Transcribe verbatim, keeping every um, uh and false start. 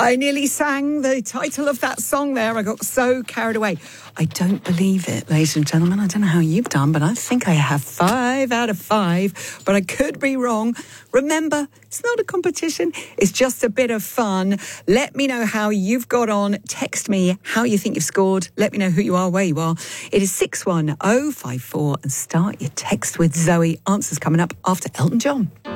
I nearly sang the title of that song there. I got so carried away. I don't believe it, ladies and gentlemen. I don't know how you've done, but I think I have five out of five, but I could be wrong. Remember, it's not a competition. It's just a bit of fun. Let me know how you've got on. Text me how you think you've scored. Let me know who you are, where you are. It is six one oh five four and start your text with Zoe. Answers coming up after Elton John.